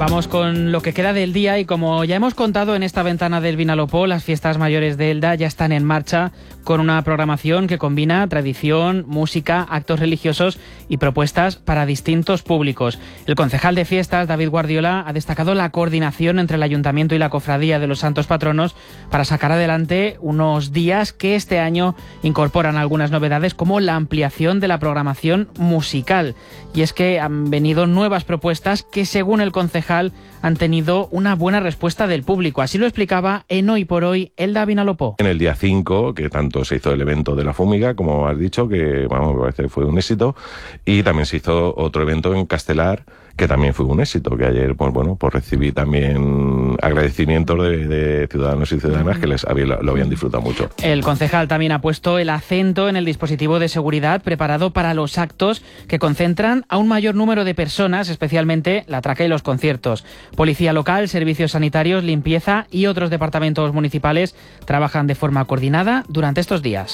Vamos con lo que queda del día y como ya hemos contado en esta ventana del Vinalopó, las fiestas mayores de Elda ya están en marcha con una programación que combina tradición, música, actos religiosos y propuestas para distintos públicos. El concejal de fiestas, David Guardiola, ha destacado la coordinación entre el Ayuntamiento y la Cofradía de los Santos Patronos para sacar adelante unos días que este año incorporan algunas novedades como la ampliación de la programación musical. Y es que han venido nuevas propuestas que, según el concejal, han tenido una buena respuesta del público. Así lo explicaba en Hoy por Hoy Elda Vinalopó. En el día 5, que tanto se hizo el evento de la Fúmiga, como has dicho, que me parece que fue un éxito, y también se hizo otro evento en Castelar, que también fue un éxito, que ayer pues recibí también agradecimientos de ciudadanos y ciudadanas que lo habían disfrutado mucho. El concejal también ha puesto el acento en el dispositivo de seguridad preparado para los actos que concentran a un mayor número de personas, especialmente la traca y los conciertos. Policía local, servicios sanitarios, limpieza y otros departamentos municipales trabajan de forma coordinada durante estos días.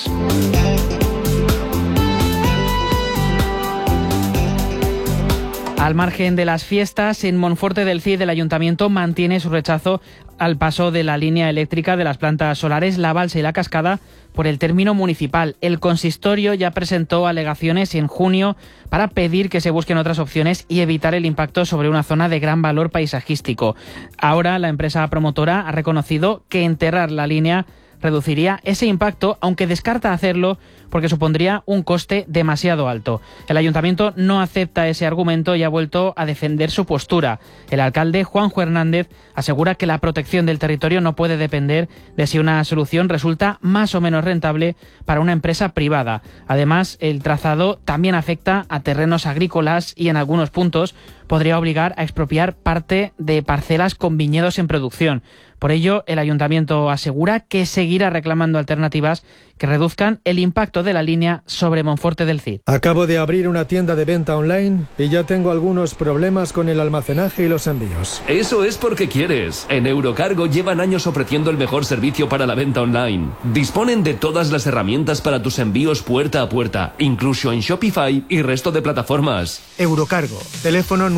Al margen de las fiestas, en Monforte del Cid el Ayuntamiento mantiene su rechazo al paso de la línea eléctrica de las plantas solares La Balsa y La Cascada por el término municipal. El consistorio ya presentó alegaciones en junio para pedir que se busquen otras opciones y evitar el impacto sobre una zona de gran valor paisajístico. Ahora la empresa promotora ha reconocido que enterrar la línea reduciría ese impacto, aunque descarta hacerlo porque supondría un coste demasiado alto. El ayuntamiento no acepta ese argumento y ha vuelto a defender su postura. El alcalde Juanjo Hernández asegura que la protección del territorio no puede depender de si una solución resulta más o menos rentable para una empresa privada. Además, el trazado también afecta a terrenos agrícolas y en algunos puntos podría obligar a expropiar parte de parcelas con viñedos en producción. Por ello, el ayuntamiento asegura que seguirá reclamando alternativas que reduzcan el impacto de la línea sobre Monforte del Cid. Acabo de abrir una tienda de venta online y ya tengo algunos problemas con el almacenaje y los envíos. Eso es porque quieres. En Eurocargo llevan años ofreciendo el mejor servicio para la venta online. Disponen de todas las herramientas para tus envíos puerta a puerta, incluso en Shopify y resto de plataformas. Eurocargo, teléfono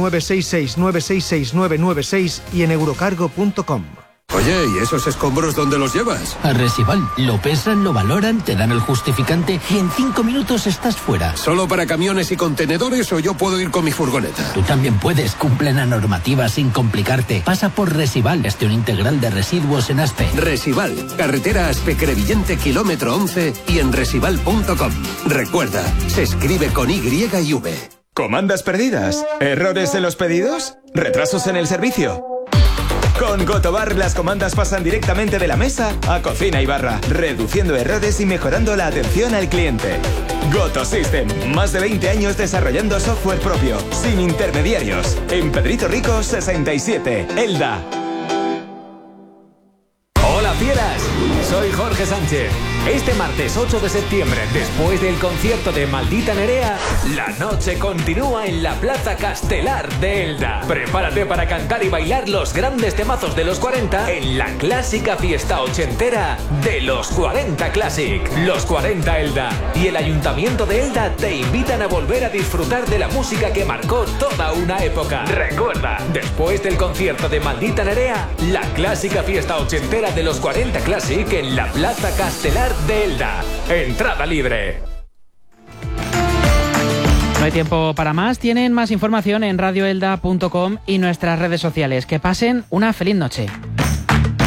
966-966-996 y en eurocargo.com. Oye, ¿y esos escombros dónde los llevas? A Resival. Lo pesan, lo valoran, te dan el justificante y en 5 minutos estás fuera. ¿Solo para camiones y contenedores o yo puedo ir con mi furgoneta? Tú también puedes. Cumple la normativa sin complicarte. Pasa por Resival, gestión integral de residuos en Aspe. Resival, carretera Aspe-Crevillente, kilómetro 11 y en resival.com. Recuerda, se escribe con Y y V. ¿Comandas perdidas? ¿Errores en los pedidos? ¿Retrasos en el servicio? Con Gotobar las comandas pasan directamente de la mesa a cocina y barra, reduciendo errores y mejorando la atención al cliente. Goto System, más de 20 años desarrollando software propio, sin intermediarios. En Pedrito Rico 67, Elda. Hola fieras, soy Jorge Sánchez. Este martes 8 de septiembre, después del concierto de Maldita Nerea, la noche continúa en la Plaza Castelar de Elda. Prepárate para cantar y bailar los grandes temazos de los 40 en la clásica fiesta ochentera de los 40 Classic. Los 40 Elda y el Ayuntamiento de Elda te invitan a volver a disfrutar de la música que marcó toda una época. Recuerda, después del concierto de Maldita Nerea, la clásica fiesta ochentera de los 40 Classic en la Plaza Castelar de Elda. Entrada libre. No hay tiempo para más. Tienen más información en radioelda.com y nuestras redes sociales. Que pasen una feliz noche.